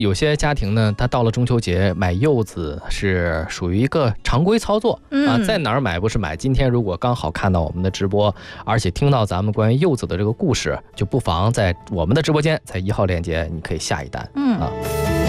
有些家庭呢，他到了中秋节买柚子是属于一个常规操作啊，在哪儿买不是买。今天如果刚好看到我们的直播，而且听到咱们关于柚子的这个故事，就不妨在我们的直播间，在1号链接，你可以下一单啊。